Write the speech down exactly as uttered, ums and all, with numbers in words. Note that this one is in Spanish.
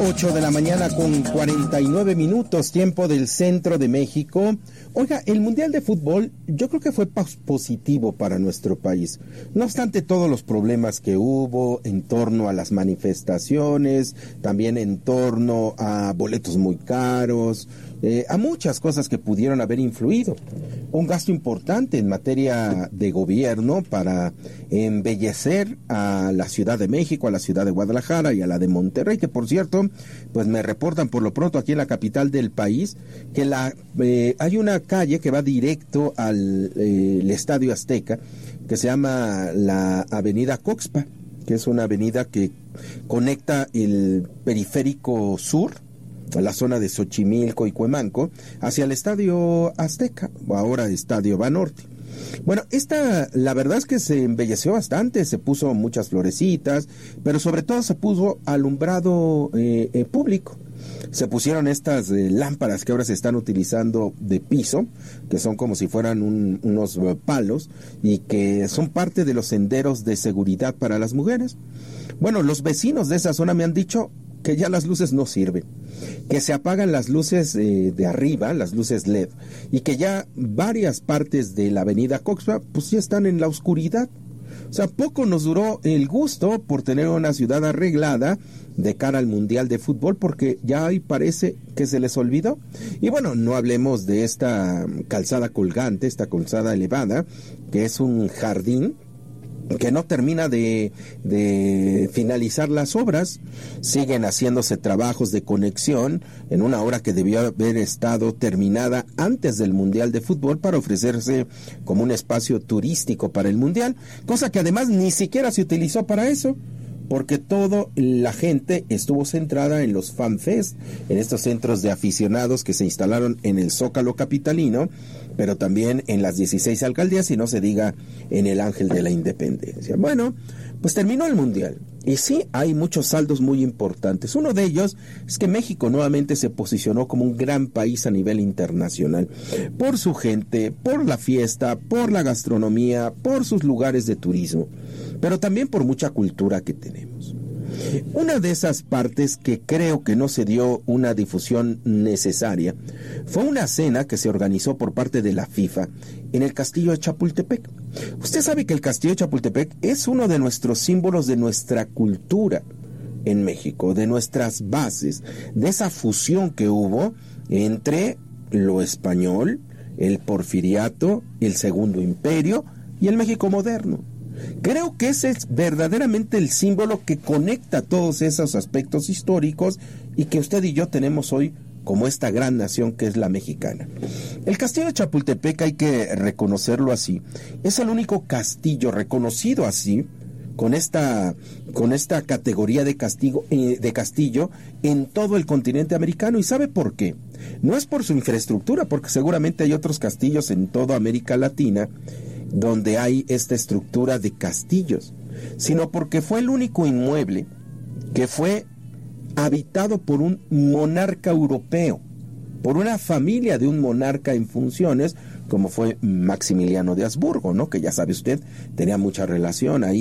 ocho de la mañana con cuarenta y nueve minutos, tiempo del centro de México. Oiga, el Mundial de Fútbol yo creo que fue positivo para nuestro país. No obstante todos los problemas que hubo en torno a las manifestaciones, también en torno a boletos muy caros, eh, a muchas cosas que pudieron haber influido. Un gasto importante en materia de gobierno para embellecer a la Ciudad de México, a la ciudad de Guadalajara y a la de Monterrey, que por cierto, pues me reportan por lo pronto aquí en la capital del país, que la eh, hay una calle que va directo al eh, el Estadio Azteca, que se llama la Avenida Coxpa, que es una avenida que conecta el periférico sur, a la zona de Xochimilco y Cuemanco, hacia el Estadio Azteca, o ahora Estadio Banorte. Bueno, esta, la verdad es que se embelleció bastante, se puso muchas florecitas, pero sobre todo se puso alumbrado eh, eh, público. Se pusieron estas eh, lámparas que ahora se están utilizando de piso, que son como si fueran un, unos uh, palos, y que son parte de los senderos de seguridad para las mujeres. Bueno, los vecinos de esa zona me han dicho que ya las luces no sirven, que se apagan las luces eh, de arriba, las luces L E D, y que ya varias partes de la avenida Coxpa pues ya están en la oscuridad. O sea, poco nos duró el gusto por tener una ciudad arreglada de cara al Mundial de Fútbol, porque ya ahí parece que se les olvidó. Y bueno, no hablemos de esta calzada colgante, esta calzada elevada, que es un jardín que no termina de, de finalizar las obras. Siguen haciéndose trabajos de conexión en una obra que debió haber estado terminada antes del Mundial de Fútbol para ofrecerse como un espacio turístico para el Mundial, cosa que además ni siquiera se utilizó para eso, porque toda la gente estuvo centrada en los FanFest, en estos centros de aficionados que se instalaron en el Zócalo capitalino, pero también en las dieciséis alcaldías, y no se diga en el Ángel de la Independencia. Bueno, pues terminó el Mundial, y sí, hay muchos saldos muy importantes. Uno de ellos es que México nuevamente se posicionó como un gran país a nivel internacional, por su gente, por la fiesta, por la gastronomía, por sus lugares de turismo, pero también por mucha cultura que tenemos. Una de esas partes que creo que no se dio una difusión necesaria fue una cena que se organizó por parte de la FIFA en el Castillo de Chapultepec. Usted sabe que el Castillo de Chapultepec es uno de nuestros símbolos de nuestra cultura en México, de nuestras bases, de esa fusión que hubo entre lo español, el porfiriato, el Segundo Imperio y el México moderno. Creo que ese es verdaderamente el símbolo que conecta todos esos aspectos históricos y que usted y yo tenemos hoy como esta gran nación que es la mexicana. El Castillo de Chapultepec, hay que reconocerlo así, es el único castillo reconocido así, con esta, con esta categoría de, castigo, eh, de castillo en todo el continente americano. ¿Y sabe por qué? No es por su infraestructura, porque seguramente hay otros castillos en toda América Latina donde hay esta estructura de castillos, sino porque fue el único inmueble que fue habitado por un monarca europeo, por una familia de un monarca en funciones, como fue Maximiliano de Habsburgo, ¿no? Que ya sabe usted, tenía mucha relación ahí